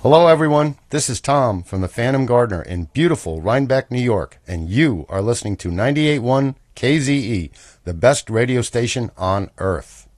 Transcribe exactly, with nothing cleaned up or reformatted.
Hello, everyone. This is Tom from the Phantom Gardener in beautiful Rhinebeck, New York, and you are listening to ninety-eight point one K Z E, the best radio station on earth.